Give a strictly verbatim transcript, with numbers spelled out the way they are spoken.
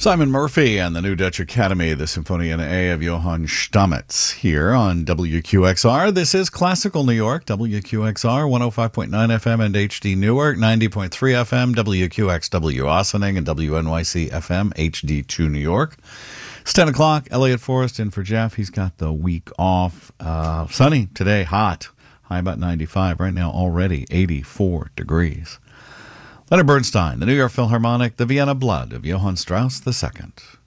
Simon Murphy and the New Dutch Academy, the Symphony in A of Johann Stamitz here on W Q X R. This is Classical New York, W Q X R, one oh five point nine F M and H D Newark, ninety point three F M, W Q X W Ossining, and W N Y C F M, H D two New York. It's ten o'clock. Elliot Forrest in for Jeff. He's got the week off. Uh, sunny today, hot. High about ninety-five. Right now already eighty-four degrees. Leonard Bernstein, the New York Philharmonic, the Vienna Blood of Johann Strauss the Second.